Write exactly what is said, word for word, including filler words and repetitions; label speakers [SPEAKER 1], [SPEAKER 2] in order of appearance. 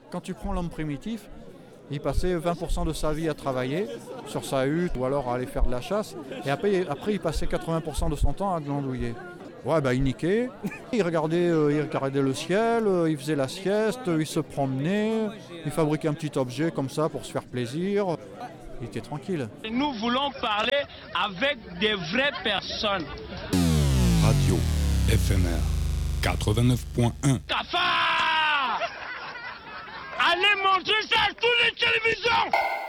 [SPEAKER 1] Quand tu prends l'homme primitif, il passait vingt pour cent de sa vie à travailler sur sa hutte ou alors à aller faire de la chasse. Et après, après il passait quatre-vingts pour cent de son temps à glandouiller. Ouais, bah il niquait, il regardait, euh, il regardait le ciel, euh, il faisait la sieste, il se promenait, il fabriquait un petit objet comme ça pour se faire plaisir. Il était tranquille.
[SPEAKER 2] Nous voulons parler avec des vraies personnes.
[SPEAKER 3] Radio F M R quatre-vingt-neuf point un.
[SPEAKER 2] Cafard! Allez montrer ça à toutes les télévisions!